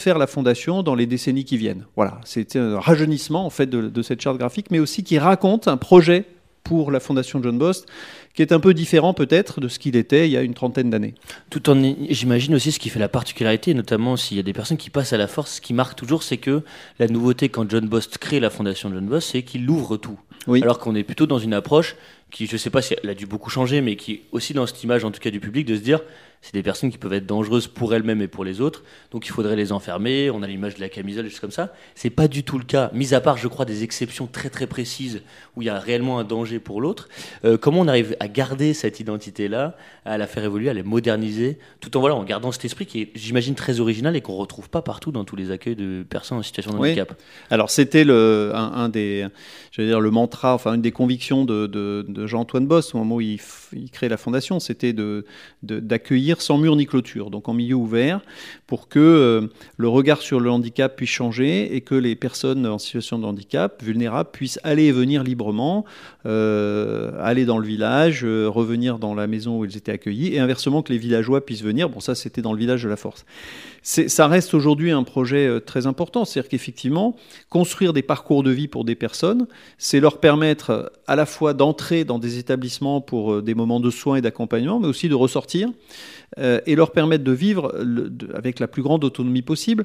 faire la fondation dans les décennies qui viennent. Voilà, c'était un rajeunissement en fait de cette charte graphique, mais aussi qui raconte un projet pour la fondation John Bost, qui est un peu différent peut-être de ce qu'il était il y a une trentaine d'années. Tout en, j'imagine aussi ce qui fait la particularité, notamment s'il y a des personnes qui passent à la force, ce qui marque toujours, c'est que la nouveauté quand John Bost crée la fondation John Bost, c'est qu'il ouvre tout. Oui. Alors qu'on est plutôt dans une approche qui, je ne sais pas si elle a dû beaucoup changer, mais qui est aussi dans cette image, en tout cas du public, de se dire c'est des personnes qui peuvent être dangereuses pour elles-mêmes et pour les autres, donc il faudrait les enfermer. On a l'image de la camisole, des choses comme ça. C'est pas du tout le cas, mis à part, je crois, des exceptions très très précises où il y a réellement un danger pour l'autre. Comment on arrive à garder cette identité-là, à la faire évoluer, à la moderniser, tout en en gardant cet esprit qui est, j'imagine, très original et qu'on retrouve pas partout dans tous les accueils de personnes en situation de handicap. Alors c'était un des, j'allais dire le mantra, enfin une des convictions de Jean-Antoine Bost au moment où il crée la fondation, c'était d'accueillir sans mur ni clôture, donc en milieu ouvert, pour que le regard sur le handicap puisse changer et que les personnes en situation de handicap vulnérables puissent aller et venir librement, aller dans le village, revenir dans la maison où ils étaient accueillis, et inversement que les villageois puissent venir. Bon, ça c'était dans le village de la Force. Ça reste aujourd'hui un projet très important, c'est-à-dire qu'effectivement, construire des parcours de vie pour des personnes, c'est leur permettre à la fois d'entrer dans des établissements pour des moments de soins et d'accompagnement, mais aussi de ressortir, et leur permettre de vivre avec la plus grande autonomie possible.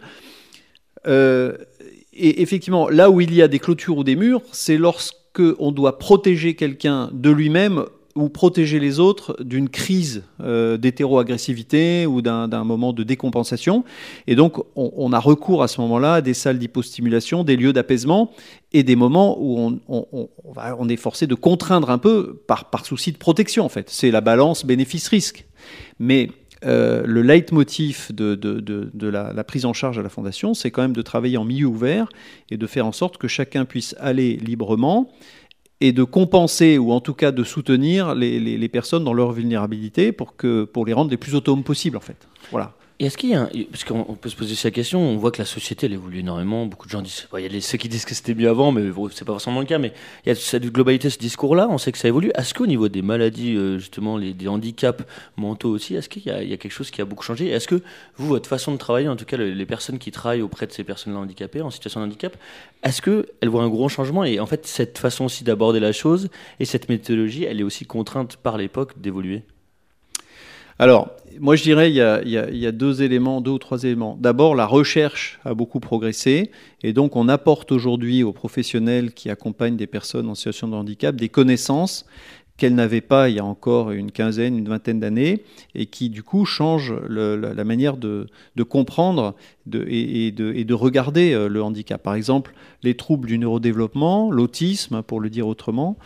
Et effectivement, là où il y a des clôtures ou des murs, c'est lorsqu'on doit protéger quelqu'un de lui-même ou protéger les autres d'une crise d'hétéroagressivité ou d'un moment de décompensation. Et donc, on a recours à ce moment-là à des salles d'hypostimulation, des lieux d'apaisement et des moments où on est forcé de contraindre un peu par souci de protection, en fait. C'est la balance bénéfice-risque. Mais le leitmotiv de la prise en charge à la Fondation, c'est quand même de travailler en milieu ouvert et de faire en sorte que chacun puisse aller librement et de compenser, ou en tout cas de soutenir les personnes dans leur vulnérabilité pour les rendre les plus autonomes possibles, en fait. Voilà. Et est-ce qu'il y a parce qu'on peut se poser cette question, on voit que la société elle évolue énormément, beaucoup de gens disent, il y a ceux qui disent que c'était mieux avant, mais c'est pas forcément le cas, mais il y a cette globalité, ce discours-là, on sait que ça évolue. Est-ce qu'au niveau des maladies, justement, des handicaps mentaux aussi, est-ce qu'il y a quelque chose qui a beaucoup changé? Est-ce que vous, votre façon de travailler, en tout cas les personnes qui travaillent auprès de ces personnes-là handicapées, en situation de handicap, est-ce qu'elles voient un gros changement? Et en fait, cette façon aussi d'aborder la chose et cette méthodologie, elle est aussi contrainte par l'époque d'évoluer? Alors, moi je dirais il y a deux ou trois éléments. D'abord, la recherche a beaucoup progressé et donc on apporte aujourd'hui aux professionnels qui accompagnent des personnes en situation de handicap des connaissances qu'elles n'avaient pas il y a encore une vingtaine d'années et qui du coup changent la manière de comprendre et de regarder le handicap. Par exemple, les troubles du neurodéveloppement, l'autisme, pour le dire autrement,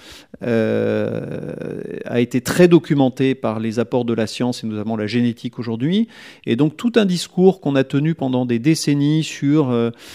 a été très documenté par les apports de la science et notamment la génétique aujourd'hui. Et donc tout un discours qu'on a tenu pendant des décennies sur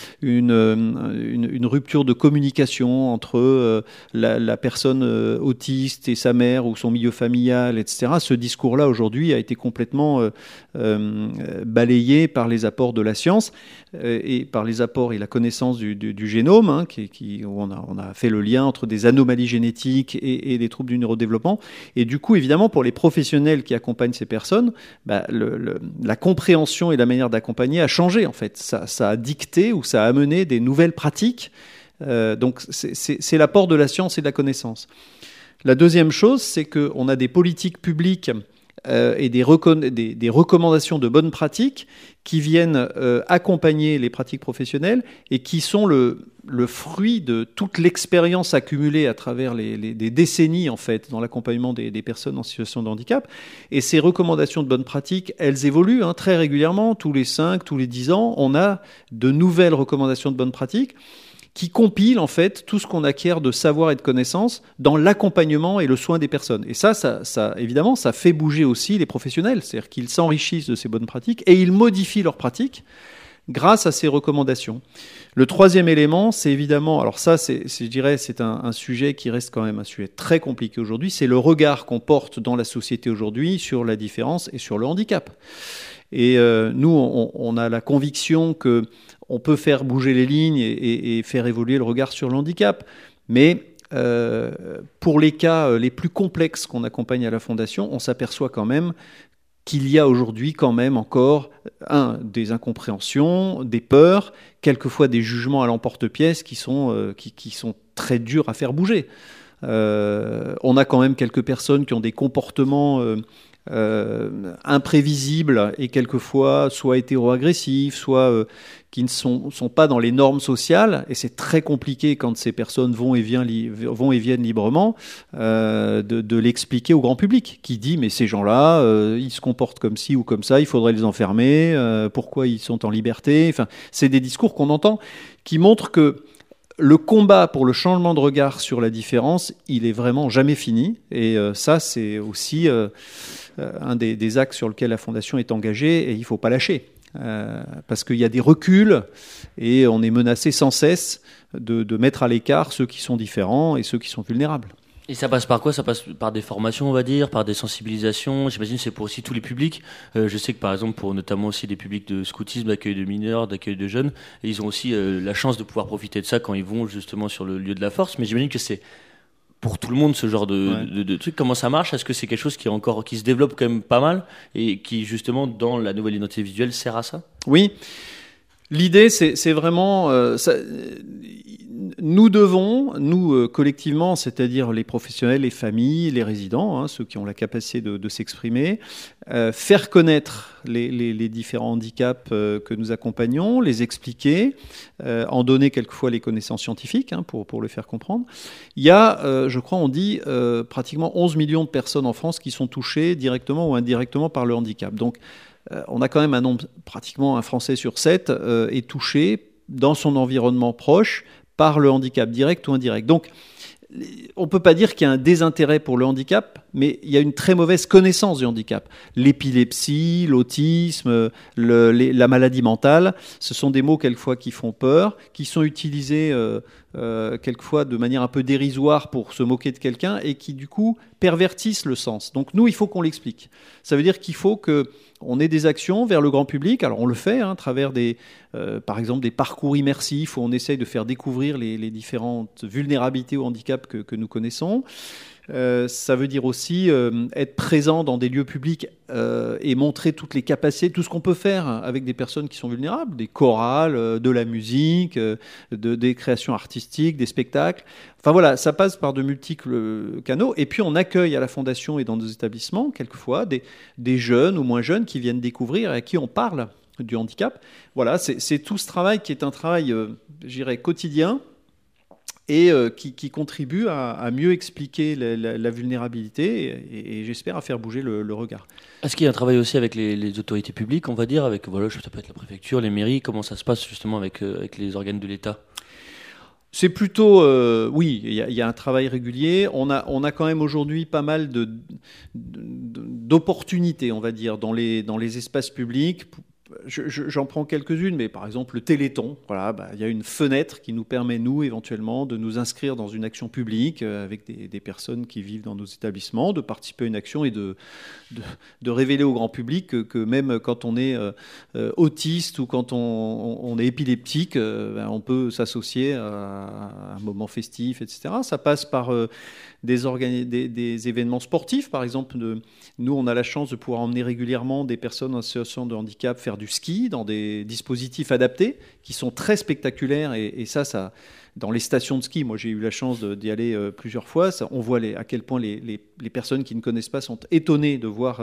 une rupture de communication entre la personne autiste et sa mère ou son milieu familial, etc. Ce discours-là aujourd'hui a été complètement balayé par les apports de la science et par les apports et la connaissance du génome, hein, où on a fait le lien entre des anomalies génétiques et des troubles du neurodéveloppement. Et du coup, évidemment, pour les professionnels qui accompagnent ces personnes, la compréhension et la manière d'accompagner a changé, en fait. Ça a dicté ou ça a amené des nouvelles pratiques. Donc, c'est l'apport de la science et de la connaissance. La deuxième chose, c'est qu'on a des politiques publiques et des recommandations de bonnes pratiques qui viennent accompagner les pratiques professionnelles et qui sont le fruit de toute l'expérience accumulée à travers des décennies en fait dans l'accompagnement des personnes en situation de handicap. Et ces recommandations de bonnes pratiques, elles évoluent très régulièrement, tous les 5, tous les 10 ans, on a de nouvelles recommandations de bonnes pratiques qui compile en fait tout ce qu'on acquiert de savoir et de connaissances dans l'accompagnement et le soin des personnes. Et ça évidemment, ça fait bouger aussi les professionnels, c'est-à-dire qu'ils s'enrichissent de ces bonnes pratiques et ils modifient leurs pratiques grâce à ces recommandations. Le troisième élément, c'est évidemment, alors ça, je dirais, c'est un sujet qui reste quand même un sujet très compliqué aujourd'hui, c'est le regard qu'on porte dans la société aujourd'hui sur la différence et sur le handicap. Et nous, on a la conviction qu'on peut faire bouger les lignes et faire évoluer le regard sur le handicap. Mais pour les cas les plus complexes qu'on accompagne à la Fondation, on s'aperçoit quand même qu'il y a aujourd'hui quand même encore des incompréhensions, des peurs, quelquefois des jugements à l'emporte-pièce qui sont très durs à faire bouger. On a quand même quelques personnes qui ont des comportements imprévisibles et quelquefois soit hétéro-agressifs, soit qui ne sont pas dans les normes sociales, et c'est très compliqué quand ces personnes vont et viennent librement de l'expliquer au grand public, qui dit mais ces gens-là, ils se comportent comme ci ou comme ça, il faudrait les enfermer, pourquoi ils sont en liberté, enfin, c'est des discours qu'on entend qui montrent que le combat pour le changement de regard sur la différence, il est vraiment jamais fini, et ça c'est aussi un des axes sur lequel la Fondation est engagée, et il ne faut pas lâcher. Parce qu'il y a des reculs et on est menacé sans cesse de mettre à l'écart ceux qui sont différents et ceux qui sont vulnérables. Et ça passe par quoi? Ça passe par des formations, on va dire, par des sensibilisations. J'imagine que c'est pour aussi tous les publics. Je sais que par exemple, pour notamment aussi des publics de scoutisme, d'accueil de mineurs, d'accueil de jeunes, ils ont aussi la chance de pouvoir profiter de ça quand ils vont justement sur le lieu de la force. Mais j'imagine que c'est pour tout le monde ce genre de truc. Comment ça marche? Est-ce que c'est quelque chose qui se développe quand même pas mal et qui justement dans la nouvelle identité visuelle sert à ça? Oui. L'idée, c'est vraiment... nous devons, collectivement, c'est-à-dire les professionnels, les familles, les résidents, ceux qui ont la capacité de s'exprimer, faire connaître les différents handicaps que nous accompagnons, les expliquer, en donner quelquefois les connaissances scientifiques pour le faire comprendre. Il y a, je crois, on dit, pratiquement 11 millions de personnes en France qui sont touchées directement ou indirectement par le handicap. Donc, on a quand même un nombre, pratiquement un Français sur 7 est touché dans son environnement proche par le handicap, direct ou indirect. Donc, on ne peut pas dire qu'il y a un désintérêt pour le handicap, mais il y a une très mauvaise connaissance du handicap. L'épilepsie, l'autisme, la maladie mentale, ce sont des mots quelquefois qui font peur, qui sont utilisés quelquefois de manière un peu dérisoire pour se moquer de quelqu'un et qui du coup pervertissent le sens. Donc nous, il faut qu'on l'explique. Ça veut dire qu'il faut qu'on ait des actions vers le grand public. Alors on le fait à travers par exemple des parcours immersifs où on essaye de faire découvrir les différentes vulnérabilités au handicap que nous connaissons. Ça veut dire aussi être présent dans des lieux publics et montrer toutes les capacités, tout ce qu'on peut faire avec des personnes qui sont vulnérables, des chorales, de la musique, des créations artistiques, des spectacles. Enfin voilà, ça passe par de multiples canaux. Et puis on accueille à la Fondation et dans nos établissements, quelquefois, des jeunes ou moins jeunes qui viennent découvrir et à qui on parle du handicap. Voilà, c'est tout ce travail qui est un travail, je dirais, quotidien, et qui contribue à mieux expliquer la vulnérabilité et j'espère à faire bouger le regard. Est-ce qu'il y a un travail aussi avec les autorités publiques, on va dire, avec ça peut être la préfecture, les mairies, comment ça se passe justement avec les organes de l'État? C'est plutôt, oui, il y a un travail régulier. On a quand même aujourd'hui pas mal d'opportunités, on va dire, dans les espaces publics. J'en prends quelques-unes, mais par exemple le Téléthon, voilà, il y a une fenêtre qui nous permet, nous, éventuellement, de nous inscrire dans une action publique avec des personnes qui vivent dans nos établissements, de participer à une action et de révéler au grand public que même quand on est autiste ou quand on est épileptique, on peut s'associer à un moment festif, etc. Ça passe par des événements sportifs, par exemple. Nous, on a la chance de pouvoir emmener régulièrement des personnes en situation de handicap faire du ski dans des dispositifs adaptés qui sont très spectaculaires et ça dans les stations de ski, moi j'ai eu la chance d'y aller plusieurs fois, on voit à quel point les personnes qui ne connaissent pas sont étonnées de voir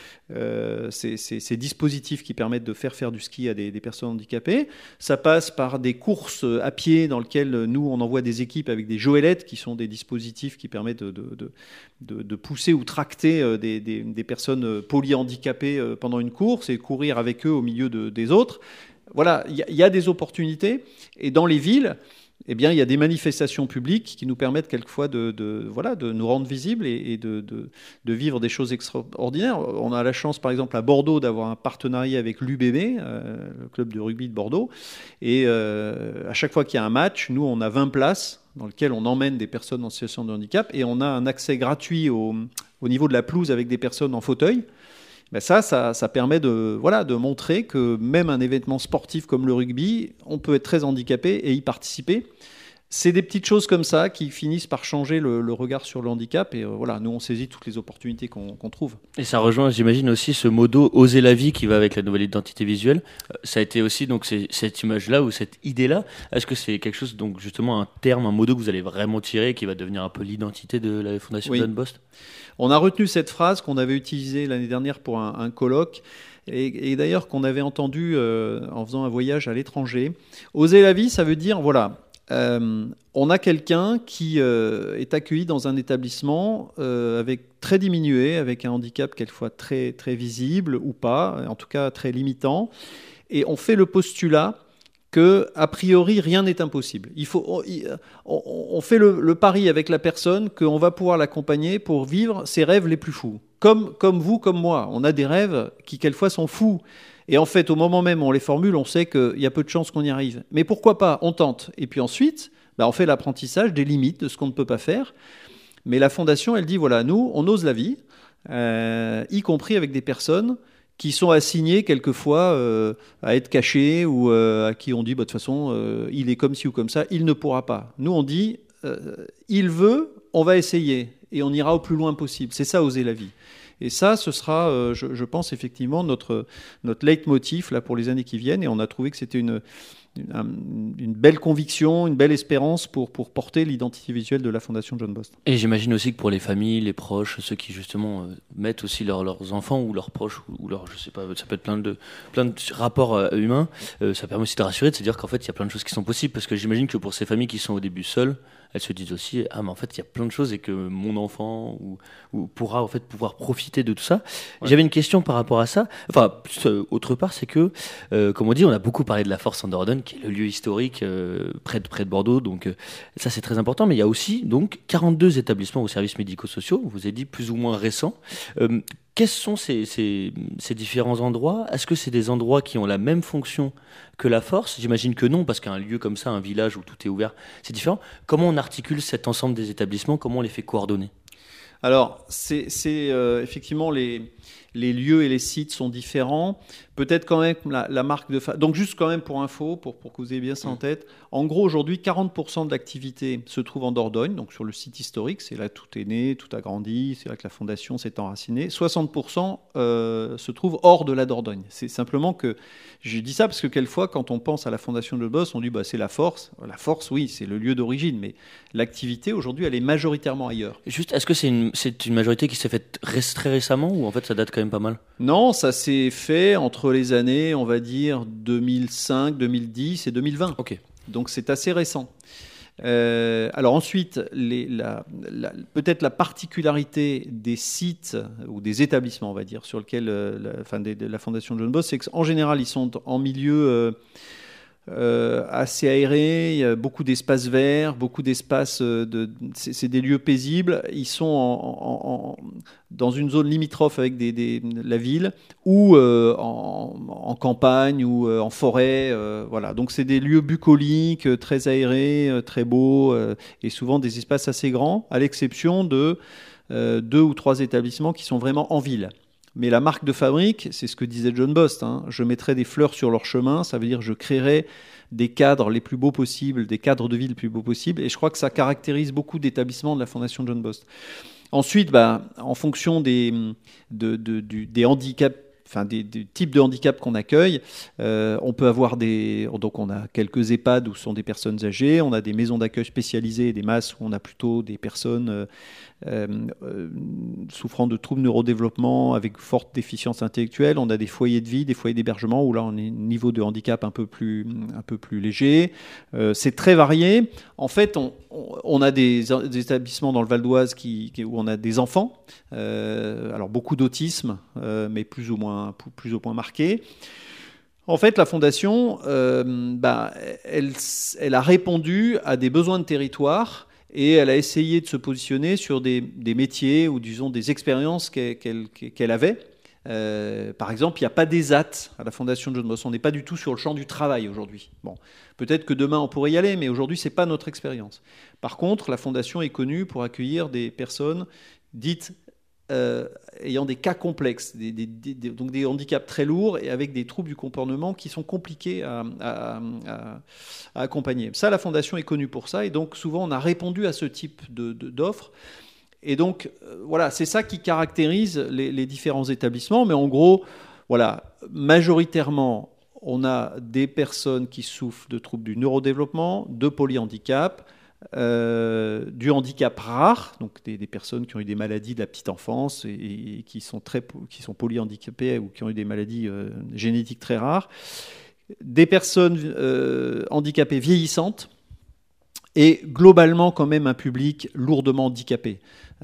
ces dispositifs qui permettent de faire du ski à des personnes handicapées. Ça passe par des courses à pied dans lesquelles nous on envoie des équipes avec des joëlettes qui sont des dispositifs qui permettent de pousser ou tracter des personnes polyhandicapées pendant une course et courir avec eux au milieu des autres. Voilà, il y a des opportunités et dans les villes, eh bien, il y a des manifestations publiques qui nous permettent quelquefois de nous rendre visibles et de vivre des choses extraordinaires. On a la chance, par exemple, à Bordeaux, d'avoir un partenariat avec l'UBB, le club de rugby de Bordeaux. Et à chaque fois qu'il y a un match, nous, on a 20 places dans lesquelles on emmène des personnes en situation de handicap et on a un accès gratuit au niveau de la pelouse avec des personnes en fauteuil. Ben ça permet de montrer que même un événement sportif comme le rugby, on peut être très handicapé et y participer. C'est des petites choses comme ça qui finissent par changer le regard sur le handicap. Et voilà, nous, on saisit toutes les opportunités qu'on trouve. Et ça rejoint, j'imagine, aussi ce modo « oser la vie » qui va avec la nouvelle identité visuelle. Ça a été aussi donc, cette image-là ou cette idée-là. Est-ce que c'est quelque chose, donc justement un terme, un modo que vous allez vraiment tirer qui va devenir un peu l'identité de la Fondation John Bost ? On a retenu cette phrase qu'on avait utilisée l'année dernière pour un colloque. Et d'ailleurs qu'on avait entendu en faisant un voyage à l'étranger. Oser la vie, ça veut dire, voilà... on a quelqu'un qui est accueilli dans un établissement avec très diminué, avec un handicap quelquefois très, très visible ou pas, en tout cas très limitant. Et on fait le postulat que, a priori, rien n'est impossible. On fait le pari avec la personne qu'on va pouvoir l'accompagner pour vivre ses rêves les plus fous. Comme vous, comme moi. On a des rêves qui, quelquefois, sont fous. Et en fait, au moment même où on les formule, on sait qu'il y a peu de chances qu'on y arrive. Mais pourquoi pas ? On tente. Et puis ensuite, on fait l'apprentissage des limites de ce qu'on ne peut pas faire. Mais la Fondation, elle dit, voilà, nous, on ose la vie, y compris avec des personnes qui sont assignées quelquefois à être cachées ou à qui on dit, de toute façon, il est comme ci ou comme ça, il ne pourra pas. Nous, on dit, il veut, on va essayer. Et on ira au plus loin possible. C'est ça, oser la vie. Et ça, ce sera, je pense, effectivement, notre leitmotiv là, pour les années qui viennent. Et on a trouvé que c'était une belle conviction, une belle espérance pour porter l'identité visuelle de la Fondation John Bost. Et j'imagine aussi que pour les familles, les proches, ceux qui justement mettent aussi leurs enfants ou leurs proches, ou je sais pas, ça peut être plein de rapports humains, ça permet aussi de rassurer, de se dire qu'en fait, il y a plein de choses qui sont possibles. Parce que j'imagine que pour ces familles qui sont au début seules, elles se disent aussi, mais en fait, il y a plein de choses et que mon enfant pourra en fait pouvoir profiter de tout ça. Ouais. J'avais une question par rapport à ça. Enfin, autre part, c'est que, comme on dit, on a beaucoup parlé de la Force en Dordogne, qui est le lieu historique près de Bordeaux. Donc, ça, c'est très important. Mais il y a aussi donc 42 établissements ou services médico-sociaux, vous avez dit plus ou moins récents. Quels sont ces différents endroits ? Est-ce que c'est des endroits qui ont la même fonction que la Force ? J'imagine que non, parce qu'un lieu comme ça, un village où tout est ouvert, c'est différent. Comment on articule cet ensemble des établissements ? Comment on les fait coordonner ? Alors, c'est effectivement les lieux et les sites sont différents. Peut-être quand même la marque de... Donc juste quand même pour info, pour que vous ayez bien ça en tête, en gros aujourd'hui 40% de l'activité se trouve en Dordogne, donc sur le site historique, c'est là que tout est né, tout a grandi, c'est là que la fondation s'est enracinée. 60% se trouve hors de la Dordogne. C'est simplement que j'ai dit ça parce que quelquefois quand on pense à la fondation de Bost, on dit c'est la Force. La Force, oui, c'est le lieu d'origine, mais l'activité aujourd'hui elle est majoritairement ailleurs. Juste, est-ce que c'est une majorité qui s'est faite très récemment ou en fait ça date quand même pas mal ? Non, ça s'est fait entre les années, on va dire, 2005, 2010 et 2020. Ok. Donc c'est assez récent. Alors ensuite, peut-être la particularité des sites ou des établissements, on va dire, sur lesquels la Fondation John Bost, c'est qu'en général, ils sont en milieu... assez aéré, il y a beaucoup d'espaces verts, beaucoup d'espaces, c'est des lieux paisibles, ils sont dans une zone limitrophe avec la ville ou en campagne ou en forêt, voilà. Donc c'est des lieux bucoliques, très aérés, très beaux et souvent des espaces assez grands, à l'exception de 2 ou 3 établissements qui sont vraiment en ville. Mais la marque de fabrique, c'est ce que disait John Bost, je mettrai des fleurs sur leur chemin, ça veut dire je créerai des cadres les plus beaux possibles, des cadres de vie les plus beaux possibles, et je crois que ça caractérise beaucoup d'établissements de la Fondation John Bost. Ensuite, en fonction des handicaps, des types de handicaps qu'on accueille, on peut avoir donc on a quelques EHPAD où ce sont des personnes âgées, on a des maisons d'accueil spécialisées, des MAS où on a plutôt des personnes souffrant de troubles neurodéveloppement avec forte déficience intellectuelle, on a des foyers de vie, des foyers d'hébergement où là on est niveau de handicap un peu plus léger. C'est très varié. En fait, on a des établissements dans le Val d'Oise où on a des enfants, alors beaucoup d'autisme, mais plus ou moins marqué. En fait, la Fondation, elle a répondu à des besoins de territoire et elle a essayé de se positionner sur des métiers ou disons des expériences qu'elle avait. Par exemple, il n'y a pas d'ESAT à la Fondation John Bost. On n'est pas du tout sur le champ du travail aujourd'hui. Bon, peut-être que demain on pourrait y aller, mais aujourd'hui c'est pas notre expérience. Par contre, la Fondation est connue pour accueillir des personnes dites ayant des cas complexes, donc des handicaps très lourds et avec des troubles du comportement qui sont compliqués à accompagner. Ça, la Fondation est connue pour ça, et donc souvent on a répondu à ce type d'offres. Et donc, voilà, c'est ça qui caractérise les différents établissements. Mais en gros, voilà, majoritairement, on a des personnes qui souffrent de troubles du neurodéveloppement, de polyhandicap, du handicap rare, donc des personnes qui ont eu des maladies de la petite enfance et qui sont polyhandicapées ou qui ont eu des maladies génétiques très rares, des personnes handicapées vieillissantes, et globalement quand même un public lourdement handicapé.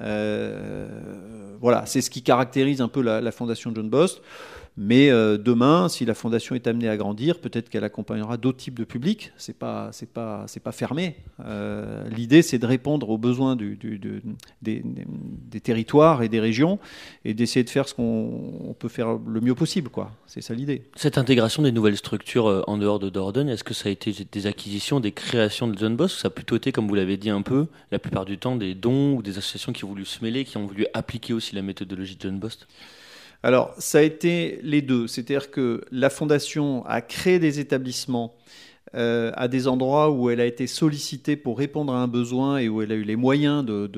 Voilà, c'est ce qui caractérise un peu la Fondation John Bost. Mais demain, si la Fondation est amenée à grandir, peut-être qu'elle accompagnera d'autres types de publics. C'est pas fermé. L'idée, c'est de répondre aux besoins des territoires et des régions et d'essayer de faire ce qu'on peut faire le mieux possible, quoi. C'est ça l'idée. Cette intégration des nouvelles structures en dehors de Dordogne, est-ce que ça a été des acquisitions, des créations de John Bost, ou ça a plutôt été, comme vous l'avez dit un peu, la plupart du temps, des dons ou des associations qui ont voulu se mêler, qui ont voulu appliquer aussi la méthodologie de John Bost ? Alors, ça a été les deux. C'est-à-dire que la Fondation a créé des établissements à des endroits où elle a été sollicitée pour répondre à un besoin et où elle a eu les moyens de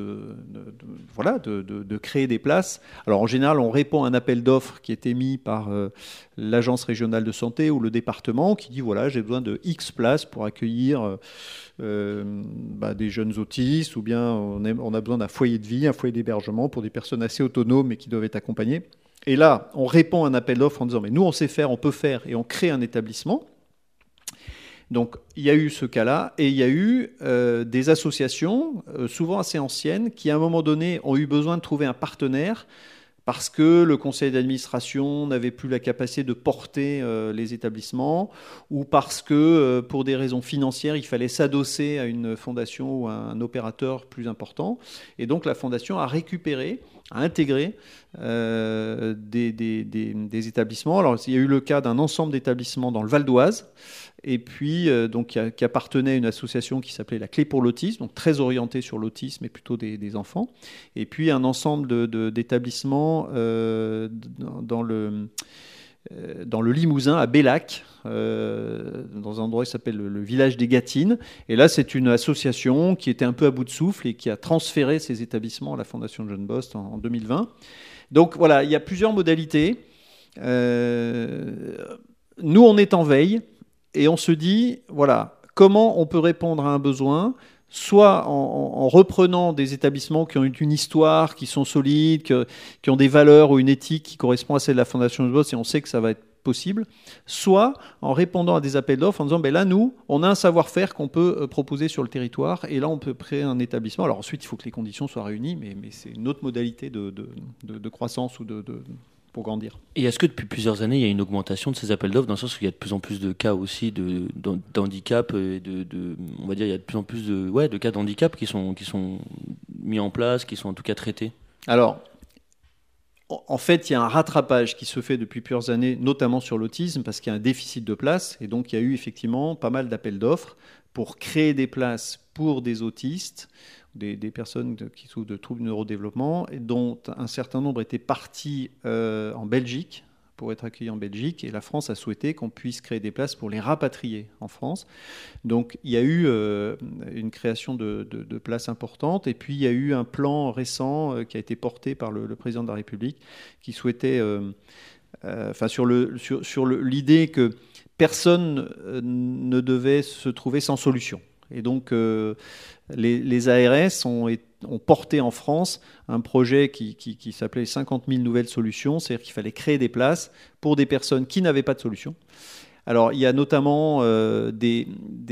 créer des places. Alors, en général, on répond à un appel d'offres qui est émis par l'Agence régionale de santé ou le département qui dit, voilà, j'ai besoin de X places pour accueillir des jeunes autistes, ou bien on a besoin d'un foyer de vie, un foyer d'hébergement pour des personnes assez autonomes et qui doivent être accompagnées. Et là, on répond à un appel d'offres en disant, mais nous, on sait faire, on peut faire, et on crée un établissement. Donc, il y a eu ce cas-là, et il y a eu des associations, souvent assez anciennes, qui, à un moment donné, ont eu besoin de trouver un partenaire parce que le conseil d'administration n'avait plus la capacité de porter les établissements, ou parce que, pour des raisons financières, il fallait s'adosser à une fondation ou à un opérateur plus important. Et donc, la fondation a intégré des établissements. Alors, il y a eu le cas d'un ensemble d'établissements dans le Val d'Oise, et puis qui appartenait à une association qui s'appelait la Clé pour l'autisme, donc très orientée sur l'autisme et plutôt des enfants. Et puis un ensemble d'établissements dans le Limousin, à Bellac, dans un endroit qui s'appelle le village des Gâtines. Et là, c'est une association qui était un peu à bout de souffle et qui a transféré ces établissements à la Fondation John Bost en 2020. Donc voilà, il y a plusieurs modalités. Nous, on est en veille et on se dit, voilà, comment on peut répondre à un besoin, soit en reprenant des établissements qui ont une histoire, qui sont solides, qui ont des valeurs ou une éthique qui correspond à celle de la Fondation John Bost, et on sait que ça va être possible, soit en répondant à des appels d'offres en disant, là, nous, on a un savoir-faire qu'on peut proposer sur le territoire, et là, on peut créer un établissement. Alors ensuite, il faut que les conditions soient réunies, mais c'est une autre modalité de croissance ou pour grandir. Et est-ce que depuis plusieurs années, il y a une augmentation de ces appels d'offres, dans le sens où il y a de plus en plus de cas aussi d'handicap, et on va dire, il y a de plus en plus de cas d'handicap qui sont mis en place, qui sont en tout cas traités? Alors, en fait, il y a un rattrapage qui se fait depuis plusieurs années, notamment sur l'autisme, parce qu'il y a un déficit de places, et donc il y a eu effectivement pas mal d'appels d'offres pour créer des places pour des autistes, des personnes qui souffrent de troubles de neurodéveloppement, et dont un certain nombre étaient partis en Belgique, pour être accueillis en Belgique, et la France a souhaité qu'on puisse créer des places pour les rapatrier en France. Donc il y a eu une création de places importantes, et puis il y a eu un plan récent qui a été porté par le président de la République, qui souhaitait, sur l'idée que personne ne devait se trouver sans solution. Et donc les ARS ont porté en France un projet qui s'appelait 50 000 nouvelles solutions, c'est-à-dire qu'il fallait créer des places pour des personnes qui n'avaient pas de solution. Alors il y a notamment des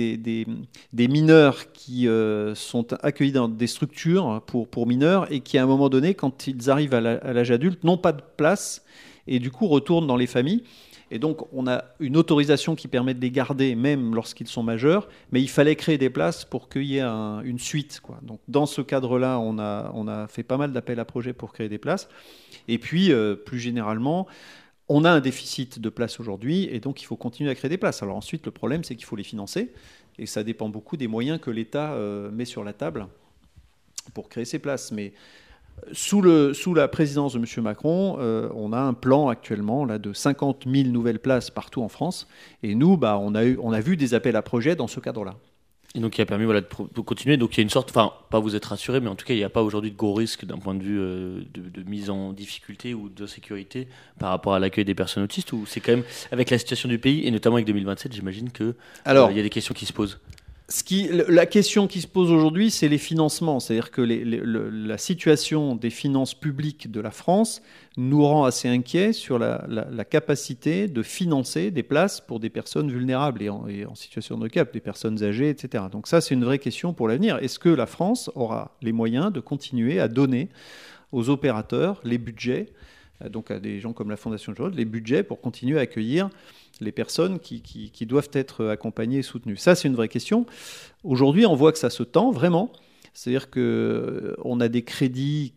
mineurs qui sont accueillis dans des structures pour mineurs, et qui à un moment donné, quand ils arrivent à l'âge adulte, n'ont pas de place et du coup retournent dans les familles. Et donc, on a une autorisation qui permet de les garder même lorsqu'ils sont majeurs, mais il fallait créer des places pour qu'il y ait une suite, quoi. Donc, dans ce cadre-là, on a fait pas mal d'appels à projets pour créer des places. Et puis, plus généralement, on a un déficit de places aujourd'hui, et donc il faut continuer à créer des places. Alors ensuite, le problème, c'est qu'il faut les financer, et ça dépend beaucoup des moyens que l'État met sur la table pour créer ces places. Mais Sous la présidence de M. Macron, on a un plan actuellement là, de 50 000 nouvelles places partout en France. Et nous, on a vu des appels à projets dans ce cadre-là. Et donc, il a permis de continuer. Donc, il y a une sorte, enfin, pas vous être rassuré, mais en tout cas, il n'y a pas aujourd'hui de gros risques d'un point de vue de mise en difficulté ou de sécurité par rapport à l'accueil des personnes autistes, ou c'est quand même, avec la situation du pays, et notamment avec 2027, j'imagine qu'il y a des questions qui se posent. La question qui se pose aujourd'hui, c'est les financements. C'est-à-dire que la situation des finances publiques de la France nous rend assez inquiets sur la capacité de financer des places pour des personnes vulnérables et en situation de handicap, des personnes âgées, etc. Donc ça, c'est une vraie question pour l'avenir. Est-ce que la France aura les moyens de continuer à donner aux opérateurs les budgets, donc à des gens comme la Fondation John, les budgets pour continuer à accueillir les personnes qui doivent être accompagnées et soutenues. Ça, c'est une vraie question. Aujourd'hui, on voit que ça se tend vraiment. C'est-à-dire qu'on a des crédits,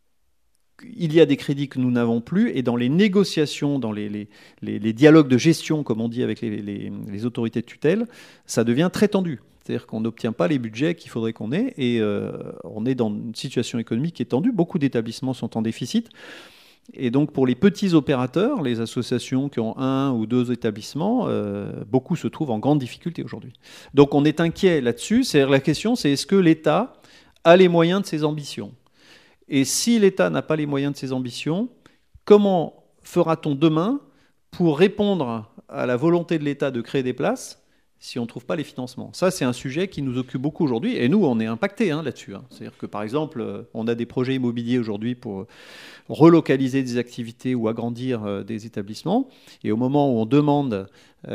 il y a des crédits que nous n'avons plus, et dans les négociations, dans les dialogues de gestion, comme on dit avec les autorités de tutelle, ça devient très tendu. C'est-à-dire qu'on n'obtient pas les budgets qu'il faudrait qu'on ait, et on est dans une situation économique qui est tendue. Beaucoup d'établissements sont en déficit. Et donc pour les petits opérateurs, les associations qui ont 1 ou 2 établissements, beaucoup se trouvent en grande difficulté aujourd'hui. Donc on est inquiet là-dessus. C'est-à-dire la question, c'est est-ce que l'État a les moyens de ses ambitions ? Et si l'État n'a pas les moyens de ses ambitions, comment fera-t-on demain pour répondre à la volonté de l'État de créer des places si on ne trouve pas les financements? Ça, c'est un sujet qui nous occupe beaucoup aujourd'hui. Et nous, on est impactés là-dessus. C'est-à-dire que, par exemple, on a des projets immobiliers aujourd'hui pour relocaliser des activités ou agrandir des établissements. Et au moment où on demande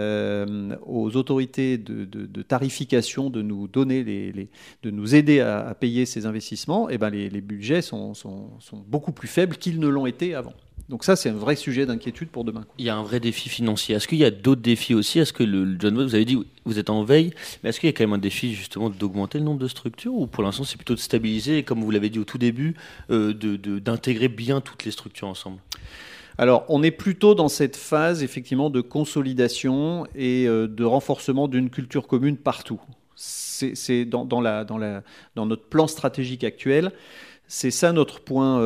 aux autorités de tarification de nous donner de nous aider à payer ces investissements, et les budgets sont beaucoup plus faibles qu'ils ne l'ont été avant. Donc ça, c'est un vrai sujet d'inquiétude pour demain. Il y a un vrai défi financier. Est-ce qu'il y a d'autres défis aussi ? Est-ce que le John Boss, vous avez dit, vous êtes en veille, mais est-ce qu'il y a quand même un défi justement d'augmenter le nombre de structures, ou pour l'instant c'est plutôt de stabiliser et, comme vous l'avez dit au tout début, d'intégrer bien toutes les structures ensemble ? Alors, on est plutôt dans cette phase effectivement de consolidation et de renforcement d'une culture commune partout. C'est dans notre plan stratégique actuel. C'est ça notre point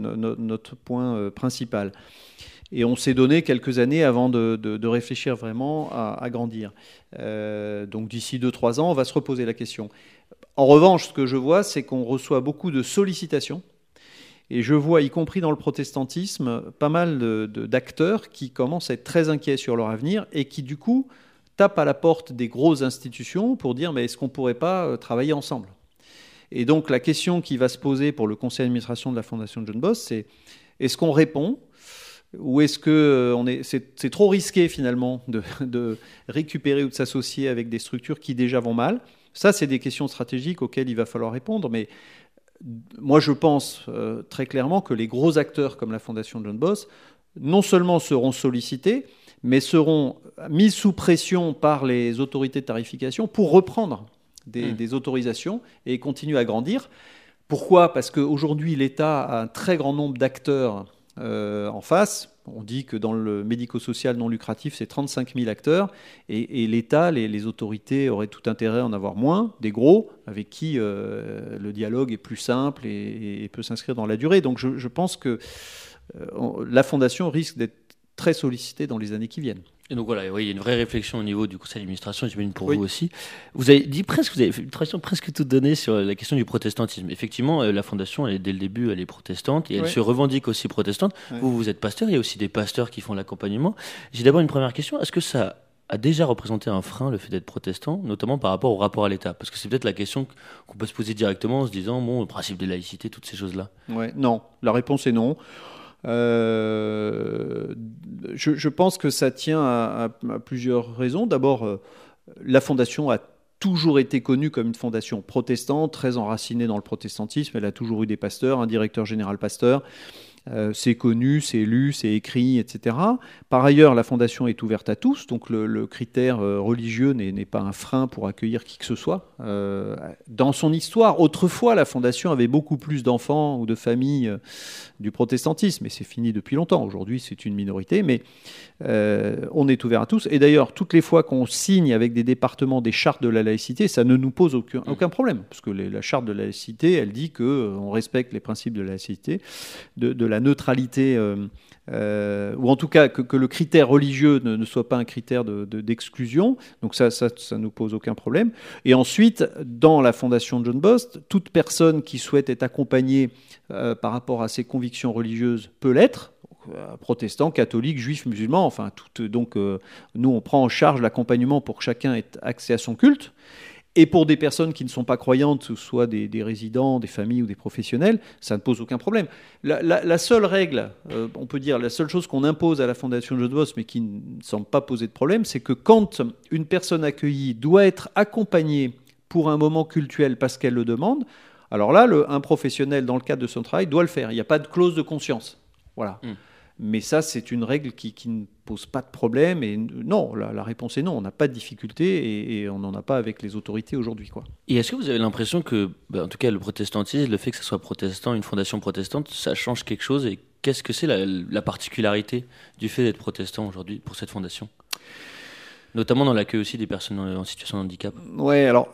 principal. Et on s'est donné quelques années avant de réfléchir vraiment à grandir. Donc d'ici 2-3 ans, on va se reposer la question. En revanche, ce que je vois, c'est qu'on reçoit beaucoup de sollicitations. Et je vois, y compris dans le protestantisme, pas mal d'acteurs qui commencent à être très inquiets sur leur avenir et qui, du coup, tapent à la porte des grosses institutions pour dire « mais est-ce qu'on ne pourrait pas travailler ensemble ?» Et donc la question qui va se poser pour le conseil d'administration de la Fondation John Boss, c'est est-ce qu'on répond ou est-ce que c'est trop risqué finalement de récupérer ou de s'associer avec des structures qui déjà vont mal ? Ça, c'est des questions stratégiques auxquelles il va falloir répondre. Mais moi, je pense très clairement que les gros acteurs comme la Fondation John Boss non seulement seront sollicités, mais seront mis sous pression par les autorités de tarification pour reprendre des autorisations et continuer à grandir. Pourquoi ? Parce qu'aujourd'hui, l'État a un très grand nombre d'acteurs en face. On dit que dans le médico-social non lucratif, c'est 35 000 acteurs. Et l'État, les autorités auraient tout intérêt à en avoir moins, des gros, avec qui le dialogue est plus simple et peut s'inscrire dans la durée. Donc je pense que la Fondation risque d'être très sollicitée dans les années qui viennent. Et donc voilà, oui, il y a une vraie réflexion au niveau du conseil d'administration, j'imagine pour vous aussi. Vous avez fait une traduction presque toute donnée sur la question du protestantisme. Effectivement, la Fondation, dès le début, elle est protestante et elle se revendique aussi protestante. Ouais. Vous êtes pasteur, il y a aussi des pasteurs qui font l'accompagnement. J'ai d'abord une première question. Est-ce que ça a déjà représenté un frein, le fait d'être protestant, notamment par rapport au rapport à l'État ? Parce que c'est peut-être la question qu'on peut se poser directement en se disant, bon, le principe de laïcité, toutes ces choses-là. Ouais, non. La réponse est non. Je pense que ça tient à plusieurs raisons. D'abord, la Fondation a toujours été connue comme une fondation protestante, très enracinée dans le protestantisme. Elle a toujours eu des pasteurs, un directeur général pasteur. C'est connu, c'est lu, c'est écrit, etc. Par ailleurs, la fondation est ouverte à tous, donc le critère religieux n'est pas un frein pour accueillir qui que ce soit. Dans son histoire, autrefois, la fondation avait beaucoup plus d'enfants ou de familles du protestantisme, et c'est fini depuis longtemps. Aujourd'hui, c'est une minorité, mais on est ouvert à tous. Et d'ailleurs, toutes les fois qu'on signe avec des départements des chartes de la laïcité, ça ne nous pose aucun problème, parce que la charte de la laïcité, elle dit qu'on respecte les principes de la laïcité, de la neutralité, ou en tout cas que le critère religieux ne soit pas un critère d'exclusion. Donc ça nous pose aucun problème. Et ensuite, dans la fondation John Bost, toute personne qui souhaite être accompagnée par rapport à ses convictions religieuses peut l'être. Protestants, catholiques, juifs, musulmans, enfin donc nous on prend en charge l'accompagnement pour que chacun ait accès à son culte. Et pour des personnes qui ne sont pas croyantes, soit des résidents, des familles ou des professionnels, ça ne pose aucun problème. La seule règle, on peut dire, la seule chose qu'on impose à la Fondation John Bost, mais qui ne semble pas poser de problème, c'est que quand une personne accueillie doit être accompagnée pour un moment cultuel parce qu'elle le demande, alors là, un professionnel, dans le cadre de son travail, doit le faire. Il n'y a pas de clause de conscience. Voilà. Mais ça, c'est une règle qui ne pose pas de problème. Et non, la réponse est non. On n'a pas de difficulté et on n'en a pas avec les autorités aujourd'hui, quoi. Et est-ce que vous avez l'impression que, en tout cas, le protestantisme, le fait que ce soit protestant, une fondation protestante, ça change quelque chose? Et qu'est-ce que c'est la particularité du fait d'être protestant aujourd'hui pour cette fondation, notamment dans l'accueil aussi des personnes en situation de handicap? Ouais, alors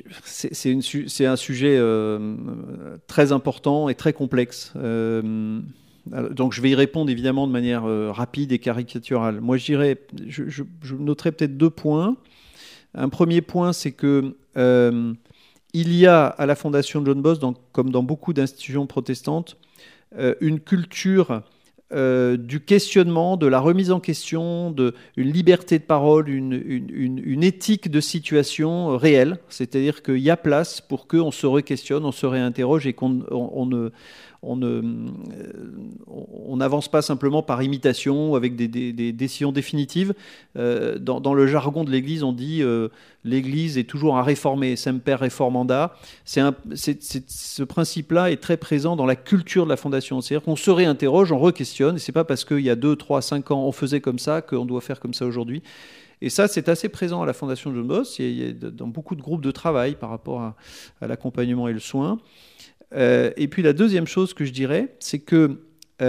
c'est un sujet très important et très complexe. Donc je vais y répondre évidemment de manière rapide et caricaturale. Moi je noterai peut-être 2 points. Un premier point, c'est que il y a à la Fondation John Bost, comme dans beaucoup d'institutions protestantes, une culture du questionnement, de la remise en question, une liberté de parole, une éthique de situation réelle. C'est-à-dire qu'il y a place pour qu'on se re-questionne, on se réinterroge et qu'on on n'avance pas simplement par imitation ou avec des décisions définitives. Dans le jargon de l'Église, on dit l'Église est toujours à réformer, semper reformanda. Ce principe-là est très présent dans la culture de la Fondation. C'est-à-dire qu'on se réinterroge, on re-questionne, et c'est pas parce qu'il y a 2, 3, 5 ans on faisait comme ça qu'on doit faire comme ça aujourd'hui. Et ça, c'est assez présent à la Fondation John Bost. Il y a dans beaucoup de groupes de travail par rapport à l'accompagnement et le soin. Et puis la deuxième chose que je dirais, c'est que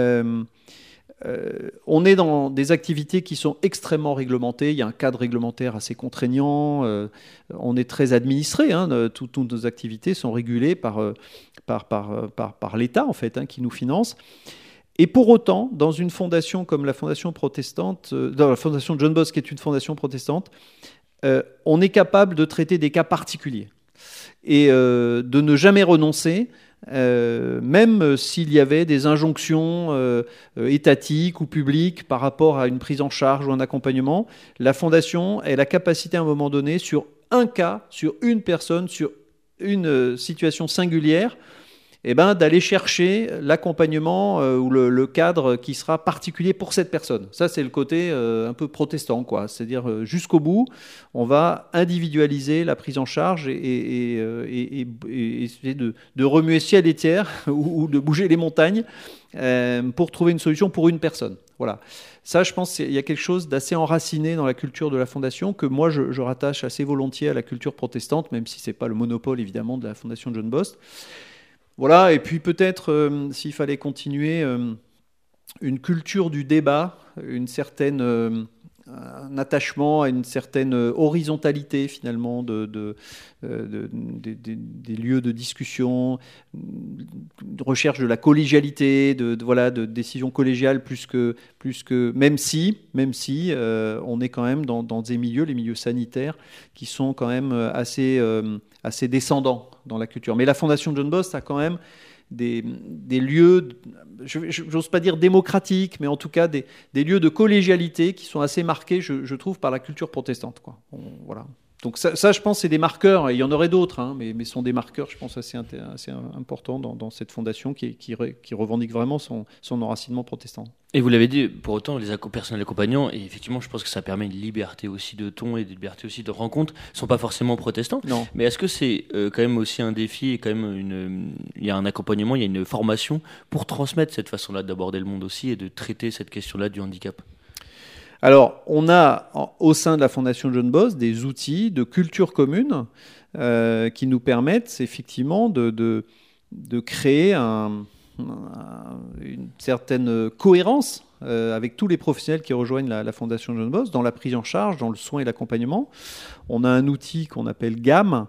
on est dans des activités qui sont extrêmement réglementées. Il y a un cadre réglementaire assez contraignant. On est très administré. Toutes nos activités sont régulées par l'État, en fait, qui nous finance. Et pour autant, dans une fondation comme la Fondation protestante, dans la Fondation John Bost, qui est une fondation protestante, on est capable de traiter des cas particuliers et de ne jamais renoncer, même s'il y avait des injonctions étatiques ou publiques par rapport à une prise en charge ou un accompagnement. La Fondation a la capacité à un moment donné, sur un cas, sur une personne, sur une situation singulière, d'aller chercher l'accompagnement ou le cadre qui sera particulier pour cette personne. Ça, c'est le côté un peu protestant, quoi. C'est-à-dire, jusqu'au bout, on va individualiser la prise en charge et essayer de remuer ciel et terre ou de bouger les montagnes pour trouver une solution pour une personne. Voilà. Ça, je pense qu'il y a quelque chose d'assez enraciné dans la culture de la Fondation que moi, je rattache assez volontiers à la culture protestante, même si ce n'est pas le monopole, évidemment, de la Fondation John Bost. Voilà, et puis peut-être, s'il fallait continuer, une culture du débat, un attachement à une certaine horizontalité finalement des lieux de discussion, de recherche de la collégialité, de décision collégiale plus que même si on est quand même dans des milieux, les milieux sanitaires, qui sont quand même assez descendants dans la culture. Mais la Fondation John Bost a quand même des lieux, j'ose pas dire démocratiques, mais en tout cas des lieux de collégialité qui sont assez marqués, je trouve, par la culture protestante, quoi. Voilà. Donc ça, je pense, c'est des marqueurs, et il y en aurait d'autres, hein, mais sont des marqueurs, je pense, assez importants dans cette fondation qui revendique vraiment son enracinement protestant. Et vous l'avez dit, pour autant, les personnels accompagnants, et effectivement, je pense que ça permet une liberté aussi de ton et une liberté aussi de rencontre, ne sont pas forcément protestants. Non. Mais est-ce que c'est quand même aussi un défi et quand même il y a un accompagnement, il y a une formation pour transmettre cette façon-là d'aborder le monde aussi et de traiter cette question-là du handicap ? Alors, on a au sein de la Fondation John Boss des outils de culture commune qui nous permettent effectivement de créer une certaine cohérence avec tous les professionnels qui rejoignent la Fondation John Boss dans la prise en charge, dans le soin et l'accompagnement. On a un outil qu'on appelle GAM,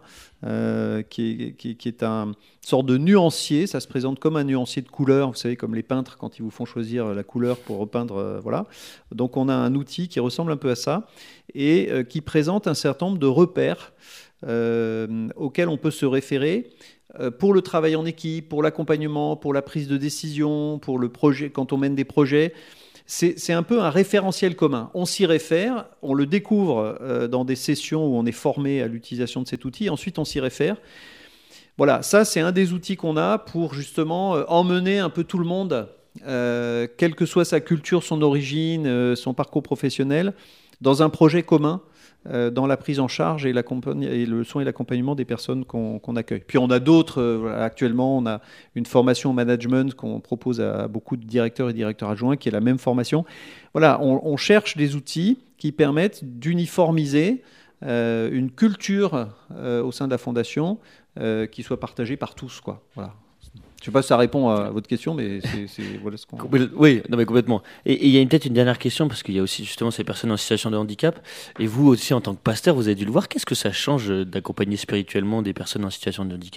qui est une sorte de nuancier. Ça se présente comme un nuancier de couleurs, vous savez, comme les peintres quand ils vous font choisir la couleur pour repeindre. Voilà. Donc on a un outil qui ressemble un peu à ça et qui présente un certain nombre de repères auxquels on peut se référer pour le travail en équipe, pour l'accompagnement, pour la prise de décision, pour le projet, quand on mène des projets. C'est un peu un référentiel commun. On s'y réfère, on le découvre dans des sessions où on est formé à l'utilisation de cet outil, ensuite on s'y réfère. Voilà, ça c'est un des outils qu'on a pour justement emmener un peu tout le monde, quelle que soit sa culture, son origine, son parcours professionnel, dans un projet commun, dans la prise en charge et le soin et l'accompagnement des personnes qu'on accueille. Puis on a d'autres, actuellement on a une formation au management qu'on propose à beaucoup de directeurs et directeurs adjoints qui est la même formation. Voilà, on cherche des outils qui permettent d'uniformiser une culture au sein de la Fondation qui soit partagée par tous, quoi. Voilà. Je ne sais pas si ça répond à votre question, mais voilà ce qu'on... Oui, non, mais complètement. Et il y a peut-être une dernière question, parce qu'il y a aussi justement ces personnes en situation de handicap. Et vous aussi, en tant que pasteur, vous avez dû le voir. Qu'est-ce que ça change d'accompagner spirituellement des personnes en situation de handicap ?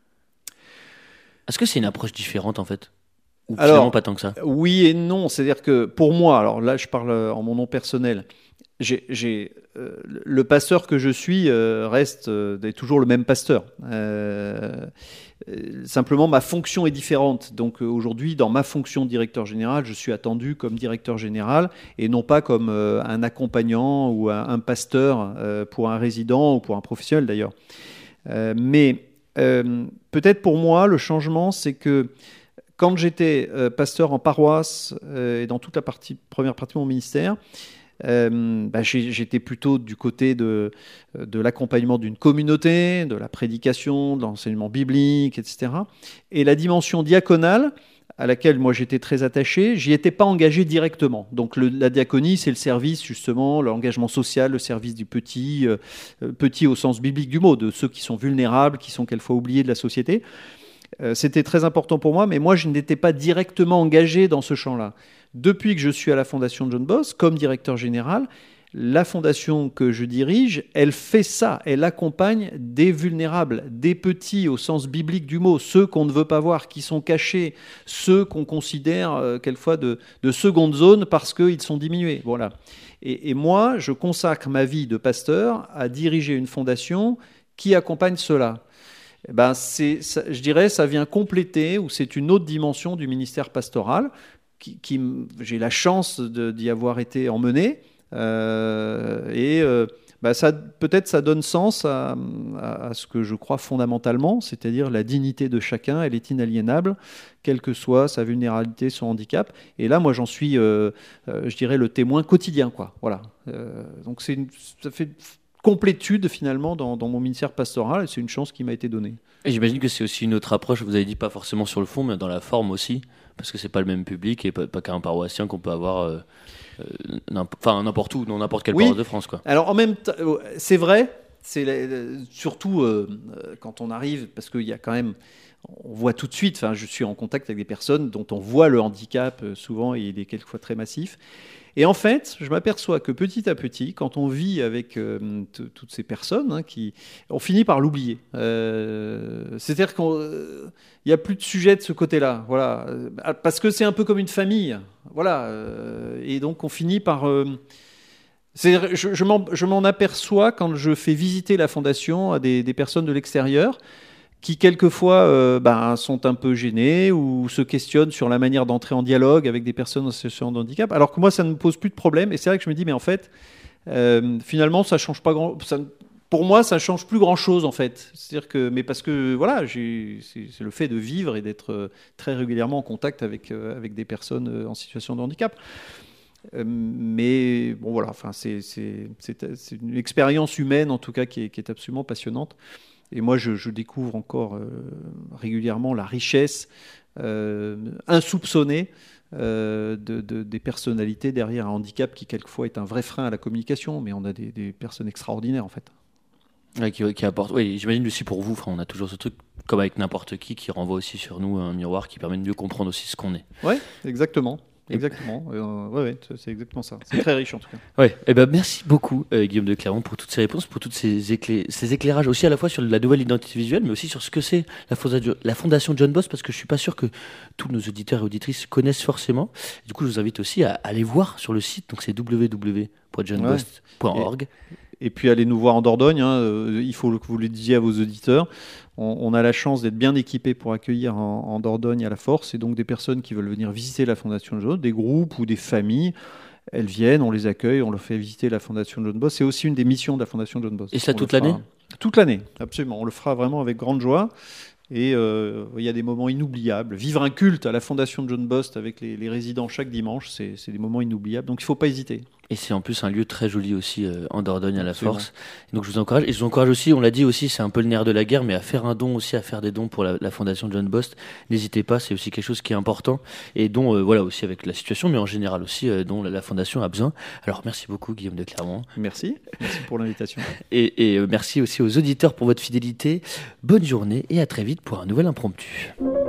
Est-ce que c'est une approche différente, en fait ? Ou finalement pas tant que ça ? Oui et non. C'est-à-dire que pour moi, alors là, je parle en mon nom personnel, le pasteur que je suis reste toujours le même pasteur. Simplement, ma fonction est différente. Donc aujourd'hui, dans ma fonction de directeur général, je suis attendu comme directeur général et non pas comme un accompagnant ou un pasteur pour un résident ou pour un professionnel d'ailleurs. Mais peut-être pour moi, le changement, c'est que quand j'étais pasteur en paroisse et dans toute la première partie de mon ministère, j'étais plutôt du côté de l'accompagnement d'une communauté, de la prédication, de l'enseignement biblique, etc. Et la dimension diaconale, à laquelle moi j'étais très attaché, j'y étais pas engagé directement. Donc la diaconie, c'est le service justement, l'engagement social, le service du petit au sens biblique du mot, de ceux qui sont vulnérables, qui sont quelquefois oubliés de la société. C'était très important pour moi, mais moi je n'étais pas directement engagé dans ce champ-là. Depuis que je suis à la Fondation John Boss, comme directeur général, la fondation que je dirige, elle fait ça, elle accompagne des vulnérables, des petits au sens biblique du mot, ceux qu'on ne veut pas voir, qui sont cachés, ceux qu'on considère quelquefois de seconde zone parce qu'ils sont diminués. Voilà. Et moi, je consacre ma vie de pasteur à diriger une fondation qui accompagne cela. Je dirais, ça vient compléter, ou c'est une autre dimension du ministère pastoral, j'ai la chance d'y avoir été emmené, peut-être ça donne sens à ce que je crois fondamentalement, c'est-à-dire la dignité de chacun, elle est inaliénable, quelle que soit sa vulnérabilité, son handicap. Et là, moi, j'en suis, je dirais, le témoin quotidien, quoi. Voilà. Donc ça fait complétude finalement dans mon ministère pastoral, et c'est une chance qui m'a été donnée. Et j'imagine que c'est aussi une autre approche, vous avez dit pas forcément sur le fond, mais dans la forme aussi, parce que c'est pas le même public et pas qu'un paroissien qu'on peut avoir n'importe où, dans n'importe quelle paroisse de France, quoi. Alors en même temps, c'est vrai, surtout quand on arrive, parce qu'il y a quand même, on voit tout de suite, je suis en contact avec des personnes dont on voit le handicap souvent, et il est quelquefois très massif. Et en fait, je m'aperçois que petit à petit, quand on vit avec toutes ces personnes, on finit par l'oublier. C'est-à-dire qu'il n'y a plus de sujet de ce côté-là, voilà, parce que c'est un peu comme une famille, voilà. Et donc on finit par... je m'en aperçois quand je fais visiter la fondation à des personnes de l'extérieur, qui quelquefois sont un peu gênés ou se questionnent sur la manière d'entrer en dialogue avec des personnes en situation de handicap, alors que moi, ça ne me pose plus de problème. Et c'est vrai que je me dis, mais en fait, finalement, ça change pas grand... pour moi, ça change plus grand-chose en fait. C'est-à-dire que, mais parce que voilà, c'est le fait de vivre et d'être très régulièrement en contact avec des personnes en situation de handicap. Mais bon voilà, enfin c'est une expérience humaine en tout cas qui est absolument passionnante. Et moi, je découvre encore régulièrement la richesse insoupçonnée des personnalités derrière un handicap qui quelquefois est un vrai frein à la communication, mais on a des personnes extraordinaires en fait. Ouais, qui apporte. Oui, j'imagine aussi pour vous, enfin, on a toujours ce truc, comme avec n'importe qui renvoie aussi sur nous un miroir qui permet de mieux comprendre aussi ce qu'on est. Ouais, exactement. Exactement. Ouais, c'est exactement ça. C'est très riche en tout cas. Ouais. Eh ben, merci beaucoup, Guillaume de Clermont, pour toutes ces réponses, pour tous ces éclairages aussi à la fois sur la nouvelle identité visuelle, mais aussi sur ce que c'est la Fondation John Bost, parce que je suis pas sûr que tous nos auditeurs et auditrices connaissent forcément. Du coup, je vous invite aussi à aller voir sur le site. Donc, c'est www.johnbost.org. Et puis allez nous voir en Dordogne, il faut que vous le disiez à vos auditeurs. On a la chance d'être bien équipés pour accueillir en Dordogne à la Force, et donc des personnes qui veulent venir visiter la Fondation John Bost, des groupes ou des familles, elles viennent, on les accueille, on leur fait visiter la Fondation John Bost. C'est aussi une des missions de la Fondation John Bost. Et ça toute l'année ? Toute l'année, absolument. On le fera vraiment avec grande joie. Et il y a des moments inoubliables. Vivre un culte à la Fondation John Bost avec les résidents chaque dimanche, c'est des moments inoubliables. Donc il ne faut pas hésiter. Et c'est en plus un lieu très joli aussi en Dordogne à la Force. Et donc je vous encourage. Et je vous encourage aussi, on l'a dit aussi, c'est un peu le nerf de la guerre, mais à faire un don aussi, à faire des dons pour la Fondation John Bost. N'hésitez pas, c'est aussi quelque chose qui est important et dont, voilà, aussi avec la situation, mais en général aussi, dont la Fondation a besoin. Alors merci beaucoup, Guillaume de Clermont. Merci pour l'invitation. Et merci aussi aux auditeurs pour votre fidélité. Bonne journée et à très vite pour un nouvel impromptu.